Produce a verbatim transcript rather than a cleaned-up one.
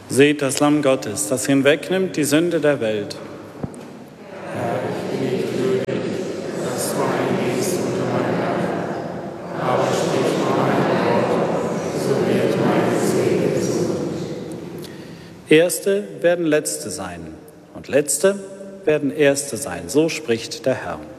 Seht das Lamm Gottes, das hinwegnimmt die Sünde der Welt. Herr, ich bin nicht würdig, dass du eingehst unter mein Dach, aber sprich nur ein Wort, so wird meine Seele gesund. Erste werden Letzte sein und Letzte werden Erste sein, so spricht der Herr.